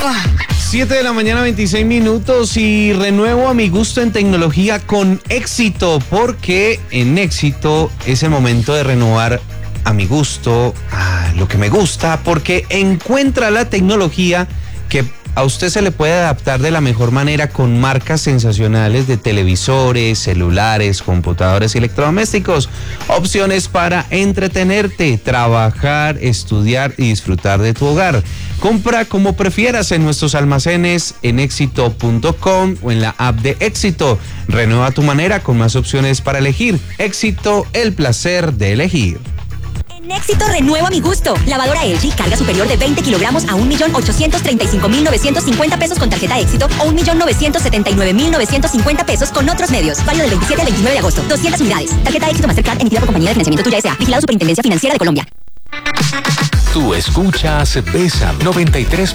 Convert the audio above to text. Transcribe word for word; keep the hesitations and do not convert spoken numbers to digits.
siete de la mañana, veintiséis minutos, y renuevo a mi gusto en tecnología con Éxito, porque en Éxito es el momento de renovar a mi gusto, a lo que me gusta, porque encuentra la tecnología que a usted se le puede adaptar de la mejor manera con marcas sensacionales de televisores, celulares, computadores y electrodomésticos. Opciones para entretenerte, trabajar, estudiar y disfrutar de tu hogar. Compra como prefieras en nuestros almacenes en éxito punto com o en la app de Éxito. Renueva tu manera con más opciones para elegir. Éxito, el placer de elegir. En Éxito renueva mi gusto. Lavadora L G, carga superior de veinte kilogramos a un millón ochocientos treinta y cinco mil novecientos cincuenta pesos con tarjeta Éxito o un millón novecientos setenta y nueve mil novecientos cincuenta pesos con otros medios. Válido del veintisiete al veintinueve de agosto. doscientas unidades. Tarjeta Éxito Mastercard emitida por Compañía de Financiamiento Tuya S A. Vigilado Superintendencia Financiera de Colombia. Tú escuchas Bésame noventa y tres